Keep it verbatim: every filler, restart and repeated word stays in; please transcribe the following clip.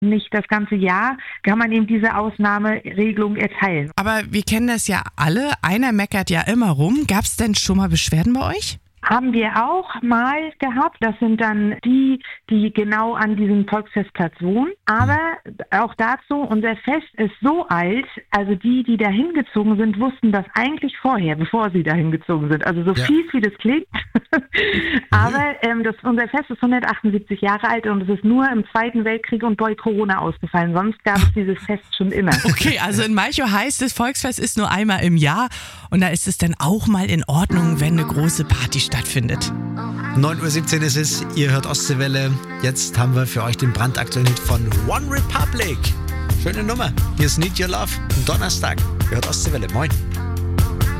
nicht das ganze Jahr, kann man eben diese Ausnahmeregelung erteilen. Aber wir kennen das ja alle, einer meckert ja immer rum. Gab es denn schon mal Beschwerden bei euch? Haben wir auch mal gehabt. Das sind dann die, die genau an diesem Volksfestplatz wohnen. Aber auch dazu, unser Fest ist so alt, also die, die da hingezogen sind, wussten das eigentlich vorher, bevor sie da hingezogen sind. Also so Ja. fies, wie das klingt. Aber ähm, das, unser Fest ist hundertachtundsiebzig Jahre alt und es ist nur im Zweiten Weltkrieg und bei Corona ausgefallen. Sonst gab es dieses Fest schon immer. Okay, also in Malchow heißt es, Volksfest ist nur einmal im Jahr und da ist es dann auch mal in Ordnung, wenn eine große Party stattfindet. neun Uhr siebzehn ist es, ihr hört Ostseewelle. Jetzt haben wir für euch den brandaktuellen Hit von One Republic. Schöne Nummer. Hier ist Need Your Love am Donnerstag. Ihr hört Ostseewelle. Moin.